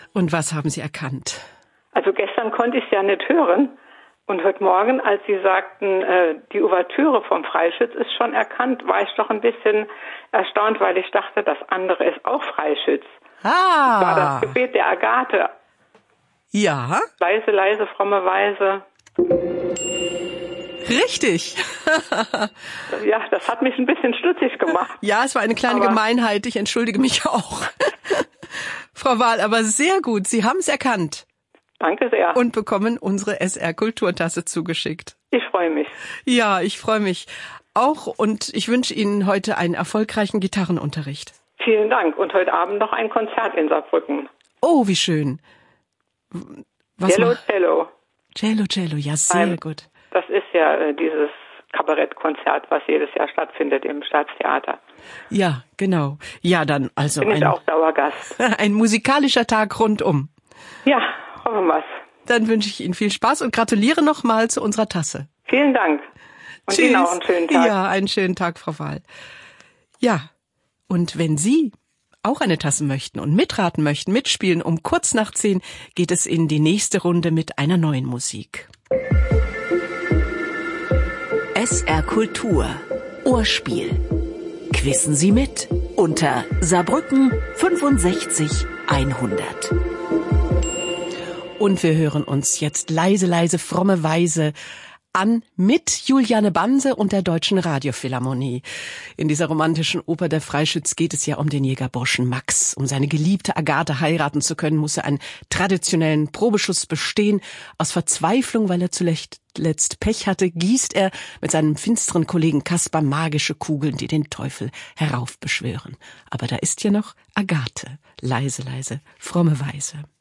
Und was haben Sie erkannt? Also gestern konnte ich es ja nicht hören. Und heute Morgen, als Sie sagten, die Ouvertüre vom Freischütz ist schon erkannt, war ich doch ein bisschen erstaunt, weil ich dachte, das andere ist auch Freischütz. Ah. Das war das Gebet der Agathe. Ja. Leise, leise, fromme Weise. Richtig. Ja, das hat mich ein bisschen stutzig gemacht. Ja, es war eine kleine Gemeinheit. Ich entschuldige mich auch. Frau Wahl, aber sehr gut. Sie haben es erkannt. Danke sehr. Und bekommen unsere SR-Kulturtasse zugeschickt. Ich freue mich. Ja, ich freue mich auch und ich wünsche Ihnen heute einen erfolgreichen Gitarrenunterricht. Vielen Dank. Und heute Abend noch ein Konzert in Saarbrücken. Oh, wie schön. Cello, Cello. Cello, Cello, ja, sehr gut. Das ist ja dieses Kabarettkonzert, was jedes Jahr stattfindet im Staatstheater. Ja, genau. Ja, dann also bin ich auch Dauergast. Ein musikalischer Tag rundum. Ja, hoffen wir's. Dann wünsche ich Ihnen viel Spaß und gratuliere nochmal zu unserer Tasse. Vielen Dank. Und Tschüss. Ihnen auch einen schönen Tag. Ja, einen schönen Tag, Frau Wahl. Ja, und wenn Sie auch eine Tasse möchten und mitraten möchten, mitspielen, um kurz nach 10 geht es in die nächste Runde mit einer neuen Musik. SR Kultur. Ohrspiel. Quissen Sie mit unter Saarbrücken 65 100. Und wir hören uns jetzt leise, leise, fromme Weise an mit Juliane Banse und der Deutschen Radiophilharmonie. In dieser romantischen Oper Der Freischütz geht es ja um den Jägerburschen Max. Um seine geliebte Agathe heiraten zu können, muss er einen traditionellen Probeschuss bestehen. Aus Verzweiflung, weil er zuletzt Pech hatte, gießt er mit seinem finsteren Kollegen Kaspar magische Kugeln, die den Teufel heraufbeschwören. Aber da ist ja noch Agathe. Leise, leise, fromme Weise.